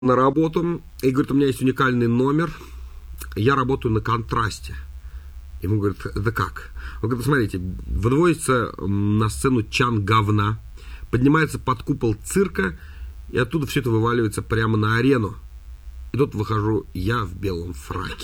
на работу и говорит, у меня есть уникальный номер, я работаю на контрасте. Ему говорят, это как? Он говорит, смотрите, выводится на сцену чан говна, поднимается под купол цирка, и оттуда все это вываливается прямо на арену. И тут выхожу я в белом фраке.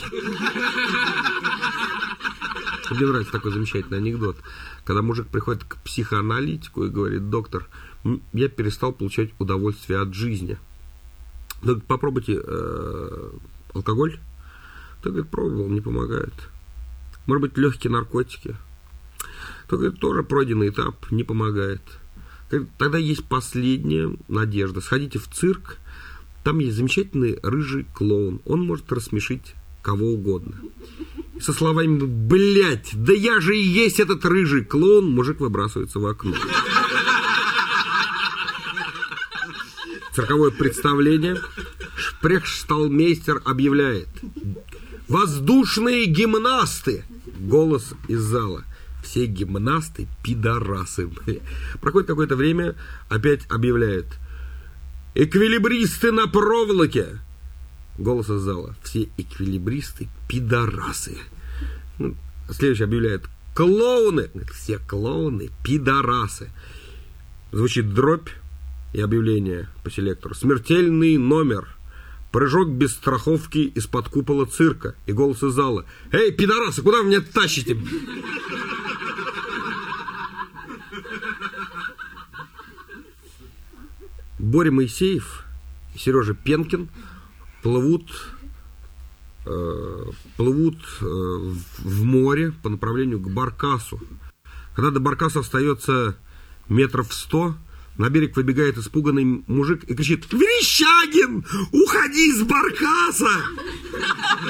Мне нравится такой замечательный анекдот. Когда мужик приходит к психоаналитику и говорит, доктор, я перестал получать удовольствие от жизни. Ну, попробуйте алкоголь. Тот говорит, пробовал, не помогает. Может быть, легкие наркотики. Тот говорит, тоже пройденный этап, не помогает. Говорит, тогда есть последняя надежда. Сходите в цирк, там есть замечательный рыжий клоун. Он может рассмешить кого угодно. И со словами, блядь, да я же и есть этот рыжий клоун, мужик выбрасывается в окно. Цирковое представление. Шпрехшталмейстер объявляет. Воздушные гимнасты. Голос из зала. Все гимнасты пидорасы. Проходит какое-то время, опять объявляет. Эквилибристы на проволоке. Голос из зала. Все эквилибристы пидорасы. Следующий объявляет. Клоуны. Все клоуны пидорасы. Звучит дробь и объявление по селектору. Смертельный номер. Прыжок без страховки из-под купола цирка. И голос из зала. Эй, пидорасы, куда вы меня тащите? Боря Моисеев и Сережа Пенкин плывут в море по направлению к баркасу. Когда до баркаса остается метров 100, на берег выбегает испуганный мужик и кричит: «Верещагин, уходи с баркаса!»